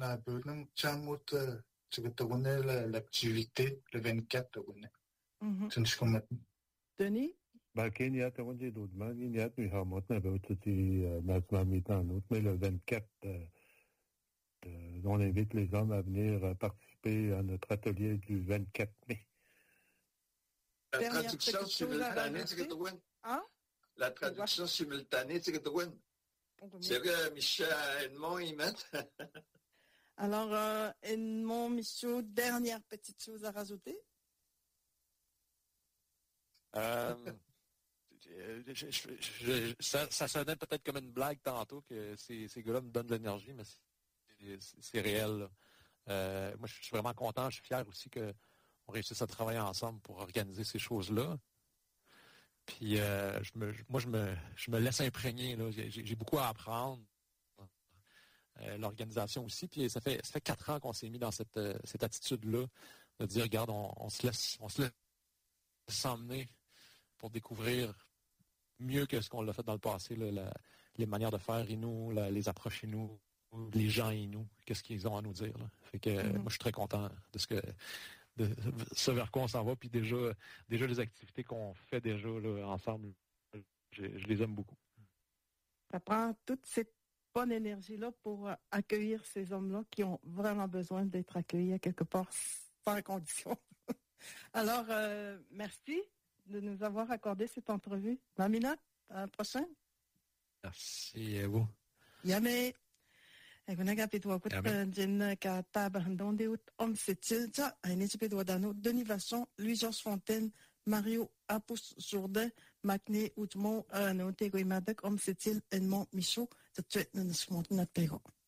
la bonne chambre, c'est que tu connais l'activité, le 24, tu connais. C'est comme Denis? Kenya, tu connais d'autres, Kenya, tu as montré, mais le 24, on invite les hommes à venir participer à notre atelier du 24 mai. La traduction simultanée, c'est que tu connais. La traduction simultanée, c'est que tu connais. C'est que Michel Edmond y met. Alors, Edmond, Michaud, dernière petite chose à rajouter? Ça sonnait peut-être comme une blague tantôt que ces gars-là me donnent de l'énergie, mais c'est réel. Moi, je suis vraiment content. Je suis fier aussi qu'on réussisse à travailler ensemble pour organiser ces choses-là. Puis je me laisse imprégner. Là. J'ai beaucoup à apprendre. L'organisation aussi. Puis ça fait 4 ans qu'on s'est mis dans cette attitude-là de dire, regarde, on se laisse s'emmener pour découvrir mieux que ce qu'on l'a fait dans le passé, là, les manières de faire et nous, les approches et nous, les gens et nous, qu'est-ce qu'ils ont à nous dire. Là. Fait que moi, je suis très content de ce vers quoi on s'en va. Puis déjà les activités qu'on fait déjà là, ensemble, je les aime beaucoup. Ça prend toute cette bonne énergie-là pour accueillir ces hommes-là qui ont vraiment besoin d'être accueillis à quelque part sans condition. Alors, merci de nous avoir accordé cette entrevue. Mamina, à la prochaine. Merci à vous. Yame. Denis Vachon, Louis-Georges Fontaine, Mario Apus Jourdain, Macné Outmont, Noté Goimadek, Om Setil, Edmond Michaud, de Tuet Nenschmont Natpego.